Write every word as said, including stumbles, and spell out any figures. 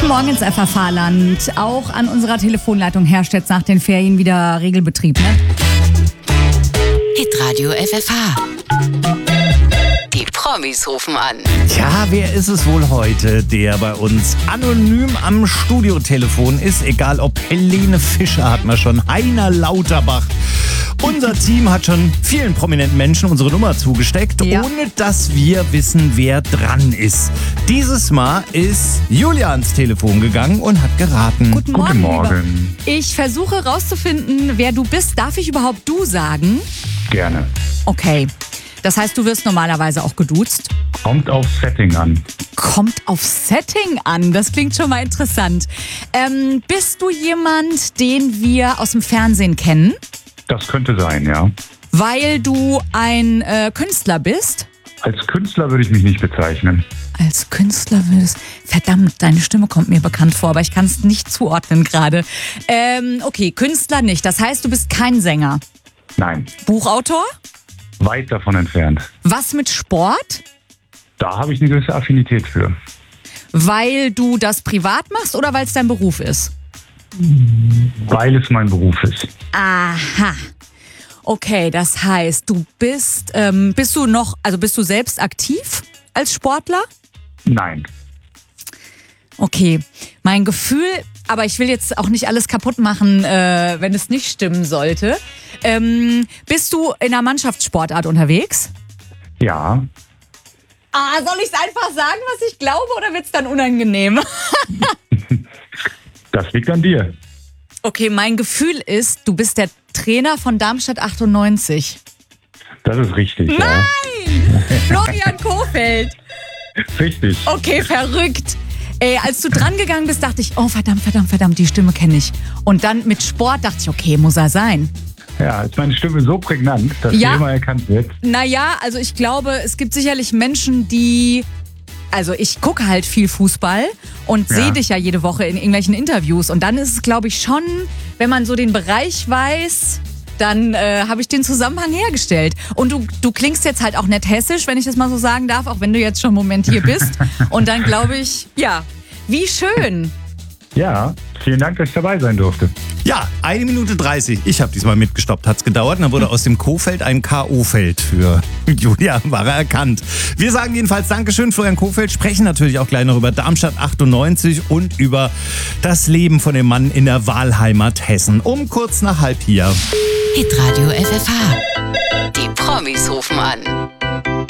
Guten Morgen ins F F H-Land. Auch an unserer Telefonleitung herrscht jetzt nach den Ferien wieder Regelbetrieb, ne? Hitradio F F H. Die Promis rufen an. Tja, wer ist es wohl heute, der bei uns anonym am Studiotelefon ist? Egal ob Helene Fischer hat man schon, Heiner Lauterbach. Unser Team hat schon vielen prominenten Menschen unsere Nummer zugesteckt, ja. ohne dass wir wissen, wer dran ist. Dieses Mal ist Julia ans Telefon gegangen und hat geraten. Guten Morgen. Guten Morgen. Lieber. Ich versuche rauszufinden, wer du bist. Darf ich überhaupt du sagen? Gerne. Okay. Das heißt, du wirst normalerweise auch geduzt? Kommt auf Setting an. Kommt auf Setting an. Das klingt schon mal interessant. Ähm, bist du jemand, den wir aus dem Fernsehen kennen? Das könnte sein, ja. Weil du ein äh, Künstler bist? Als Künstler würde ich mich nicht bezeichnen. Als Künstler würdest... Verdammt, deine Stimme kommt mir bekannt vor, aber ich kann es nicht zuordnen gerade. Ähm, okay, Künstler nicht. Das heißt, du bist kein Sänger. Nein, Buchautor? weit davon entfernt. Was mit Sport? Da habe ich eine gewisse Affinität für. Weil du das privat machst oder weil es dein Beruf ist? Weil es mein Beruf ist. Aha. Okay, das heißt, du bist, ähm, bist du noch, also bist du selbst aktiv als Sportler? Nein. Okay, mein Gefühl, aber ich will jetzt auch nicht alles kaputt machen, äh, wenn es nicht stimmen sollte. Ähm, bist du in einer Mannschaftssportart unterwegs? Ja, Ah, soll ich es einfach sagen, was ich glaube, oder wird es dann unangenehm? das liegt an dir. Okay, mein Gefühl ist, du bist der Trainer von Darmstadt achtundneunzig. Das ist richtig, Nein! Florian Kohfeldt. ja. Richtig. Okay, verrückt. Ey, als du dran gegangen bist, dachte ich, oh verdammt, verdammt, verdammt, die Stimme kenne ich. Und dann mit Sport dachte ich, okay, muss er sein. Ja, ist meine Stimme so prägnant, dass Ja. sie immer erkannt wird. Naja, also ich glaube, es gibt sicherlich Menschen, die... Also ich gucke halt viel Fußball und Ja. sehe dich ja jede Woche in irgendwelchen Interviews. Und dann ist es, glaube ich, schon, wenn man so den Bereich weiß, dann äh, habe ich den Zusammenhang hergestellt. Und du, du klingst jetzt halt auch nicht hessisch, wenn ich das mal so sagen darf, auch wenn du jetzt schon einen Moment hier bist. Und dann glaube ich, ja, wie schön. Ja, vielen Dank, dass ich dabei sein durfte. Ja, eine Minute dreißig. Ich habe diesmal mitgestoppt, hat's gedauert. Und dann wurde aus dem Kohfeldt ein K O-Feld für Julia, war er erkannt. Wir sagen jedenfalls Dankeschön, Florian Kohfeldt, sprechen natürlich auch gleich noch über Darmstadt achtundneunzig und über das Leben von dem Mann in der Wahlheimat Hessen. Um kurz nach halb hier. Hitradio F F H. Die Promis rufen an.